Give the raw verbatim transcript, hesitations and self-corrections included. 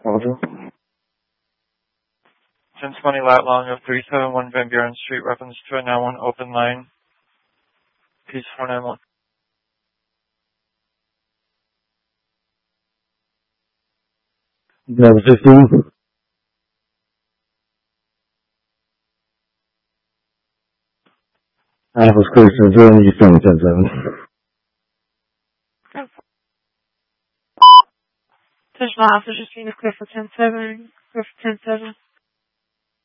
Roger. ten twenty lat long of three seven one Van Buren Street, reference to a now one open line. Peace four nine one. Delta fifteen. Alpha Square to zero, you ten seven. Touch Alpha, just being clear for ten seven, clear for ten seven.